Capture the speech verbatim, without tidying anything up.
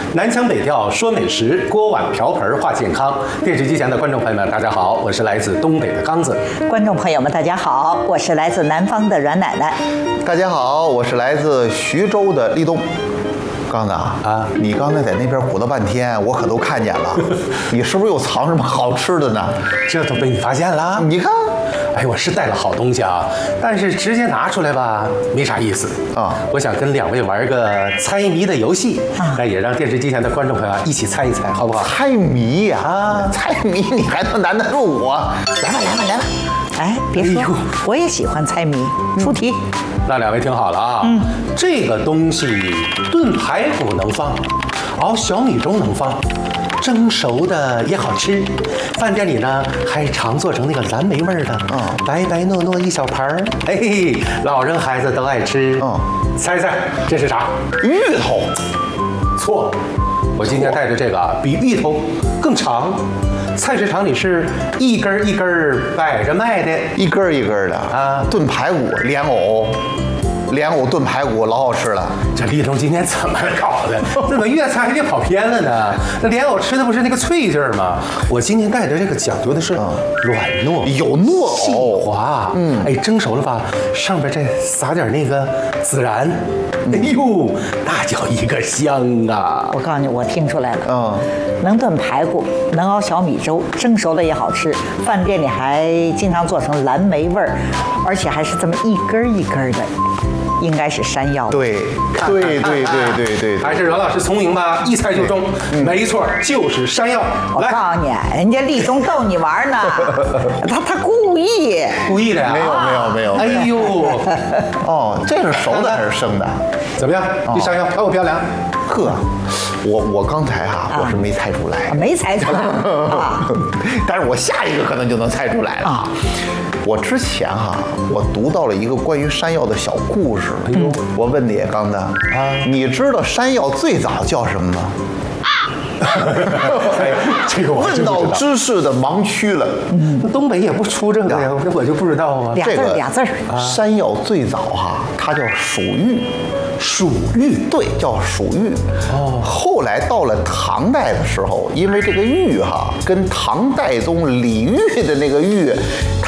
南腔北调说美食，锅碗瓢盆话健康。电视机前的观众朋友们，大家好，我是来自东北的刚子。 观众朋友们，大家好，我是来自南方的阮奶奶。 大家好，我是来自徐州的立冬。刚子啊，你刚才在那边鼓捣半天，我可都看见了。你是不是又藏什么好吃的呢？ 这都被你发现了？ 你看， 哎，我是带了好东西啊，但是直接拿出来吧，没啥意思啊。我想跟两位玩个猜谜的游戏，那、啊、也让电视机前的观众朋友一起猜一猜，好不好？ 猜谜呀、啊，猜谜你还能难得住我？来吧，来吧，来吧。 哎，别说，哎、我也喜欢猜谜。出题。 那两位听好了啊，嗯，这个东西炖排骨能放，熬小米粥能放，蒸熟的也好吃。饭店里呢还常做成那个蓝莓味儿的，嗯，白白糯糯一小盘儿，哎，老人孩子都爱吃。嗯，猜一猜这是啥？ 芋头。 错，我今天带着这个比芋头更长。菜市场里是一根一根摆着卖的， 一根一根的啊。炖排骨，莲藕，莲藕炖排骨老好吃了。 这立冬今天怎么搞的？怎么越猜越跑偏了呢？那莲藕吃的不是那个脆劲儿吗？我今天带的这个讲究的是软糯， 有糯细滑。嗯，哎，蒸熟了吧，上边再撒点那个孜然。哎呦，那叫一个香啊！ 我告诉你，我听出来了，嗯，能炖排骨，能熬小米粥，蒸熟了也好吃。饭店里还经常做成蓝莓味儿，而且还是这么一根一根的，应该是山药。 对，对对对对对对， 还是阮老师聪明吧，一猜就中。没错，就是山药。 我告诉你，人家立冬逗你玩呢，他他故意故意的呀？ 没有没有没有。 哎呦， 哦，这是熟的还是生的？ 怎么样？这山药漂不漂亮？ 呵，我我刚才啊，我是没猜出来， 没猜出来啊， 但是我下一个可能就能猜出来了啊。我之前哈、啊，我读到了一个关于山药的小故事。哎呦，我问你，刚子啊，你知道山药最早叫什么吗？ 哎，这个我问到知识的盲区了。 嗯，东北也不出这个呀，这我就不知道啊。 俩字俩字啊，山药最早哈、啊，它叫蜀玉。 蜀玉， 对，叫蜀玉。哦，后来到了唐代的时候，因为这个玉哈、啊，跟唐代宗李煜的那个玉